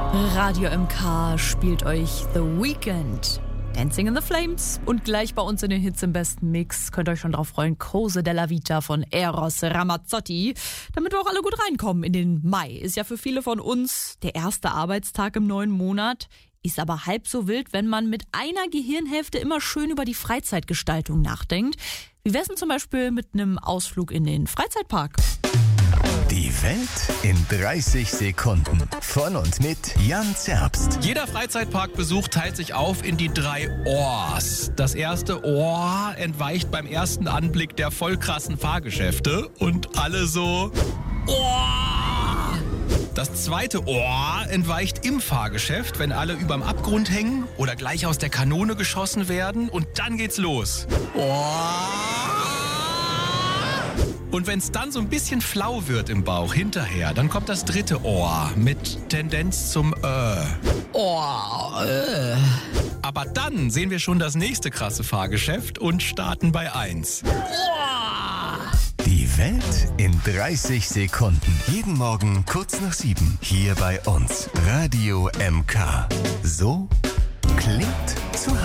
Radio MK spielt euch The Weeknd, Dancing in the Flames. Und gleich bei uns in den Hits im besten Mix könnt ihr euch schon drauf freuen, Cose della Vita von Eros Ramazzotti. Damit wir auch alle gut reinkommen in den Mai. Ist ja für viele von uns der erste Arbeitstag im neuen Monat. Ist aber halb so wild, wenn man mit einer Gehirnhälfte immer schön über die Freizeitgestaltung nachdenkt. Wie wär's denn zum Beispiel mit einem Ausflug in den Freizeitpark? Die Welt in 30 Sekunden. Von und mit Jan Zerbst. Jeder Freizeitparkbesuch teilt sich auf in die 3 Ohrs. Das erste Ohr entweicht beim ersten Anblick der voll krassen Fahrgeschäfte und alle so Ohr. Das zweite Ohr entweicht im Fahrgeschäft, wenn alle überm Abgrund hängen oder gleich aus der Kanone geschossen werden und dann geht's los. Ohr. Und wenn es dann so ein bisschen flau wird im Bauch hinterher, dann kommt das dritte Ohr mit Tendenz zum Aber dann sehen wir schon das nächste krasse Fahrgeschäft und starten bei 1. Die Welt in 30 Sekunden. Jeden Morgen kurz nach 7. Hier bei uns. Radio MK. So klingt zu Hause.